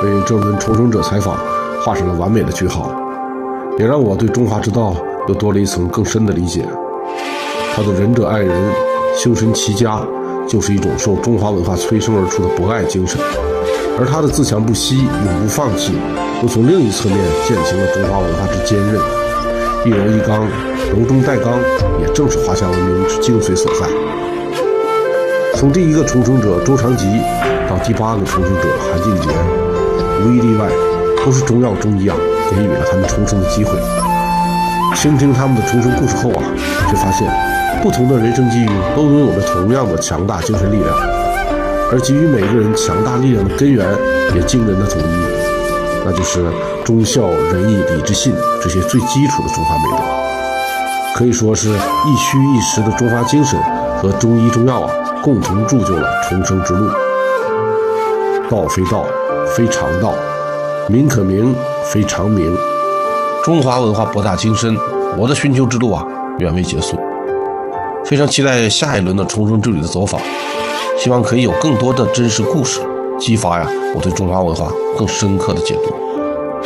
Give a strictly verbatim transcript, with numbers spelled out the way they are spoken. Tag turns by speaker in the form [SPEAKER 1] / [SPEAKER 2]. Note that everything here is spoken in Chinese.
[SPEAKER 1] 为这轮重生者采访画上了完美的句号，也让我对中华之道又多了一层更深的理解。他的仁者爱人、修身齐家，就是一种受中华文化催生而出的博爱精神，而他的自强不息、永不放弃，又从另一侧面践行了中华文化之坚韧。一柔一刚，柔中带刚，也正是华夏文明之精髓所在。从第一个重生者周长吉到第八个重生者韩俊杰，无一例外都是中药中医啊给予了他们重生的机会。倾听他们的重生故事后啊，却发现不同的人生际遇都拥有着同样的强大精神力量，而给予每个人强大力量的根源也惊人的统一，那就是忠孝仁义礼智信这些最基础的中华美德。可以说是一虚一实的中华精神和中医中药啊共同铸就了重生之路。道非道，非常道；名可名，非常名。中华文化博大精深，我的寻求之路啊远未结束。非常期待下一轮的重生之旅的走访，希望可以有更多的真实故事，激发呀我对中华文化更深刻的解读。